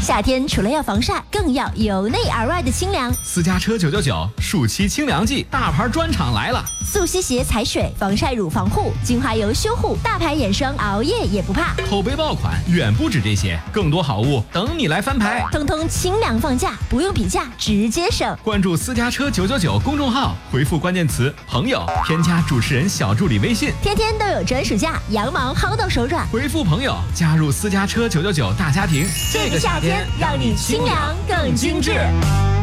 夏天除了要防晒，更要由内而外的清凉。 私家车999暑期清凉季，大牌专场来了！ 速吸鞋踩水，防晒乳防护，精华油修护，大牌眼霜熬夜也不怕。 口碑爆款远不止这些，更多好物等你来翻牌。 通通清凉放价，不用比价，直接省。 关注私家车999公众号，回复关键词朋友，添加主持人小助理微信， 天天都有专属价，羊毛薅到手软。 回复朋友，加入私家车999大家庭。 这个夏天让你清凉更精致。